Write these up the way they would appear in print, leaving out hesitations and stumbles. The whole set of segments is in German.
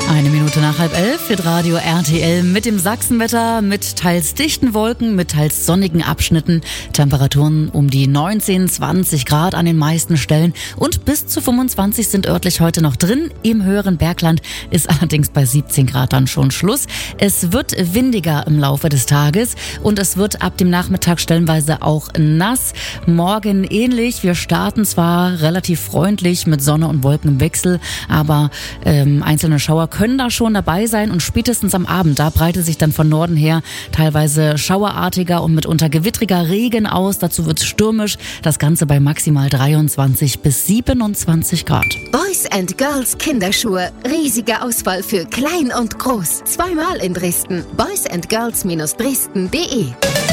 Eine Minute nach 10:30 wird Radio RTL mit dem Sachsenwetter, mit teils dichten Wolken, mit teils sonnigen Abschnitten, Temperaturen um die 19, 20 Grad an den meisten Stellen und bis zu 25 sind örtlich heute noch drin. Im höheren Bergland ist allerdings bei 17 Grad dann schon Schluss. Es wird windiger im Laufe des Tages und es wird ab dem Nachmittag stellenweise auch nass. Morgen ähnlich. Wir starten zwar relativ freundlich mit Sonne und Wolken im Wechsel, aber einzelne Schauer können da schon dabei sein und spätestens am Abend, da breitet sich dann von Norden her teilweise schauerartiger und mitunter gewittriger Regen aus. Dazu wird es stürmisch. Das Ganze bei maximal 23 bis 27 Grad. Boys and Girls Kinderschuhe. Riesige Auswahl für klein und groß. Zweimal in Dresden. boysandgirls-dresden.de.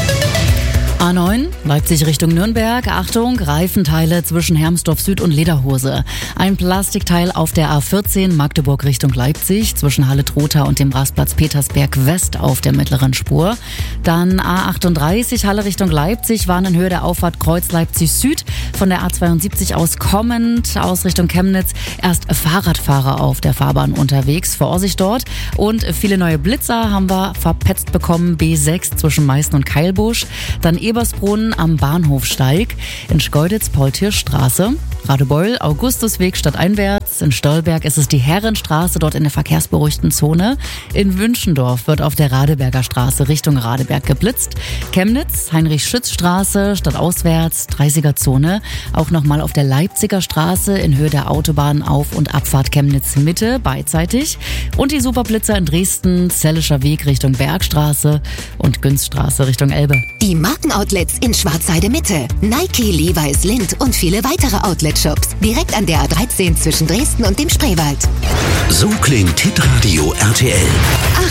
A9, Leipzig Richtung Nürnberg. Achtung, Reifenteile zwischen Hermsdorf Süd und Lederhose. Ein Plastikteil auf der A14 Magdeburg Richtung Leipzig zwischen Halle-Trotha und dem Rastplatz Petersberg West auf der mittleren Spur. Dann A38 Halle Richtung Leipzig, Warnenhöhe der Auffahrt Kreuz Leipzig Süd. Von der A72 aus kommend aus Richtung Chemnitz erst Fahrradfahrer auf der Fahrbahn unterwegs. Vorsicht dort. Und viele neue Blitzer haben wir verpetzt bekommen. B6 zwischen Meißen und Keilbusch. Dann Ebersbrunn am Bahnhofsteig, in Schkeuditz Paul-Tirsch-Straße, Radebeul Augustusweg stadteinwärts, in Stolberg ist es die Herrenstraße, dort in der verkehrsberuhigten Zone. In Wünschendorf wird auf der Radeberger Straße Richtung Radeberg geblitzt. Chemnitz, Heinrich-Schütz-Straße, stadtauswärts, 30er-Zone. Auch nochmal auf der Leipziger Straße in Höhe der Autobahn Auf- und Abfahrt Chemnitz-Mitte, beidseitig. Und die Superblitzer in Dresden, Zellischer Weg Richtung Bergstraße und Günzstraße Richtung Elbe. Die Markenoutlets in Schwarzheide Mitte. Nike, Levi's, Lindt und viele weitere Outlet-Shops. Direkt an der A13 zwischen Dresden und dem Spreewald. So klingt Hitradio RTL.